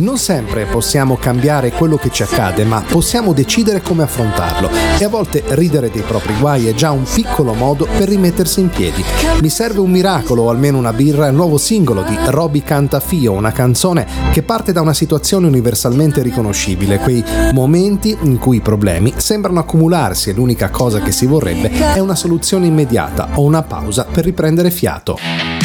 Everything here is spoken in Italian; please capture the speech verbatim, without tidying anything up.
Non sempre possiamo cambiare quello che ci accade, ma possiamo decidere come affrontarlo, e a volte ridere dei propri guai è già un piccolo modo per rimettersi in piedi. Mi serve un miracolo o almeno una birra è il nuovo singolo di Roby Cantafio, una canzone che parte da una situazione universalmente riconoscibile, quei momenti in cui i problemi sembrano accumularsi e l'unica cosa che si vorrebbe è una soluzione immediata o una pausa per riprendere fiato.